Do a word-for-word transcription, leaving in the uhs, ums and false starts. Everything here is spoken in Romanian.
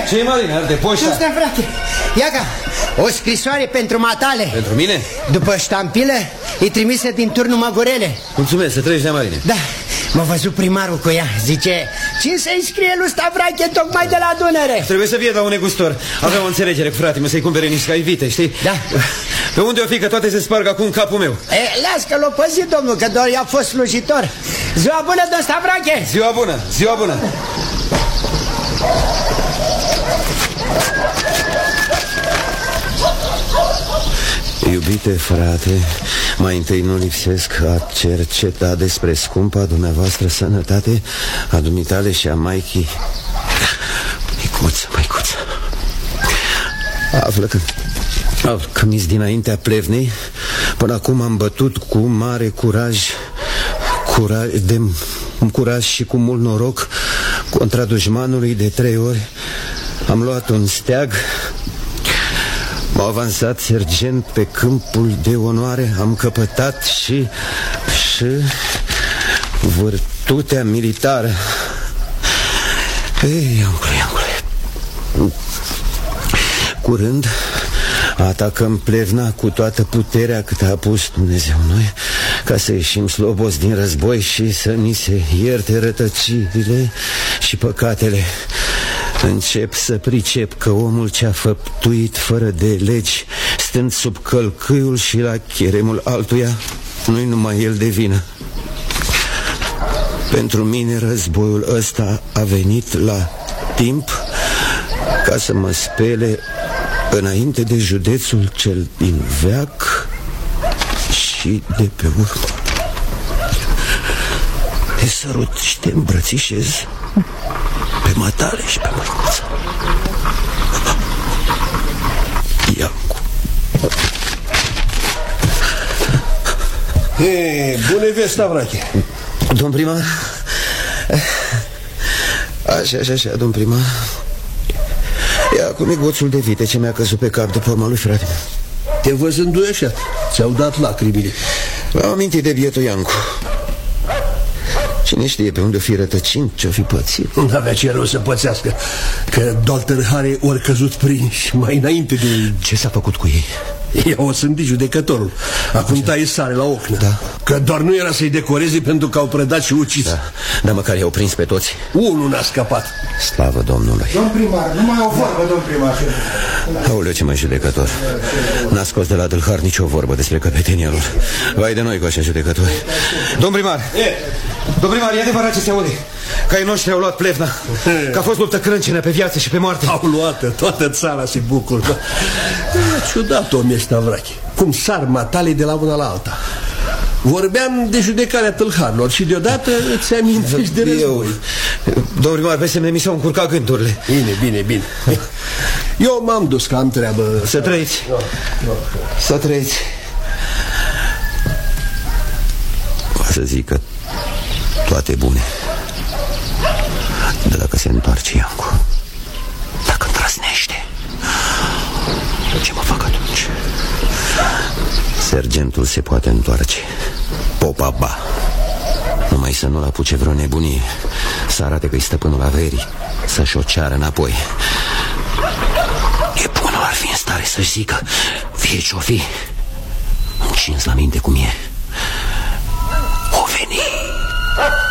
Ce-i, Marina? De poșta? Nu stai, frate. Iaca, o scrisoare pentru matale. Pentru mine? După ștampilă, e trimisă din turnul Măgurele. Mulțumesc, să trăiești, Marina. Da, m-a văzut primarul cu ea. Zice, ce să-i scrie lui Stavrache tocmai de la Dunăre? Trebuie să fie la un negustor. Aveam o înțelegere cu fratele meu să-i cumpere niște cai vite, știi? Da. Pe unde o fi că toate se sparg acum în capul meu? E, las că l-o păzit, domnul, că doar i-a fost slujitor. Ziua bună, domn Stavrache! Ziua bună, ziua bună! Iubite frate, mai întâi nu lipsesc a cerceta despre scumpa dumneavoastră sănătate, a dumitale și a maicii. Măicuță, măicuță, află că, că mi-s dinaintea plevnei. Până acum am bătut cu mare curaj, curaj de curaj și cu mult noroc contra dușmanului de trei ori. Am luat un steag, m-a avansat sergent pe câmpul de onoare, am căpătat și, și virtutea militară. Ei, iancule, iancule, curând atacăm Plevna cu toată puterea cât a pus Dumnezeu noi, ca să ieșim slobos din război și să ni se ierte rătăcirile și păcatele. Încep să pricep că omul ce-a făptuit fără de legi, stând sub călcâiul și la cheremul altuia, nu-i numai el de vină. Pentru mine războiul ăsta a venit la timp ca să mă spele înainte de județul cel din veac și de pe urmă. Te sărut și te îmbrățișez pe matale și pe măicuță. Iancu. Hei, bună vesti, Stavrache. Domn primar. Așa, așa, așa, domn primar. Ia cu negoțul de vite ce mi-a căzut pe cap după urma lui frate. Te văzându-i așa, ți-au dat lacrimile. M-am amintit de bietul Iancu. Cine știe pe unde o fi rătăcind, ce-o fi pățit. N-avea ce rău să pățească, că doar târhare ori căzut prinși mai înainte de... Ce s-a făcut cu ei? I-au osândit judecătorul. Acum taie sare la ochnă, da. Că doar nu era să-i decoreze pentru că au prădat și ucis, da. Dar măcar i-au prins pe toți. Unul n-a scăpat. Slavă Domnului. Domn primar, nu mai o vorbă, domn primar. Aoleu, ce mai judecător. N-a scos de la dâlhar nicio vorbă despre căpetenia lor. Vai de noi cu așa judecători. Domn primar, domn primar, e adevărat ce se aude, că ai noștri au luat Plevna, că a fost luptă crâncenă pe viață și pe moarte. Au luat, toată țara se bucură. E ciudat om ești, Stavrache, cum sar matale de la una la alta. Vorbeam de judecarea tâlharilor și deodată îți amintești de război. Domn primar, pe semne mi s-au încurcat gândurile. Bine, bine, bine. Eu m-am dus că am treabă. Să trăiți. Să trăiți. O să zic că toate bune, de dacă se întoarce Iancu, dacă îndrăznește, ce mă fac atunci? Sergentul se poate întoarce, popa ba, numai să nu-l apuce vreo nebunie, să arate că-i stăpânul averii, să-și o ceară înapoi. Nebunul ar fi în stare să-și zică, fie ce-o fi, încins la minte cum e, o veni.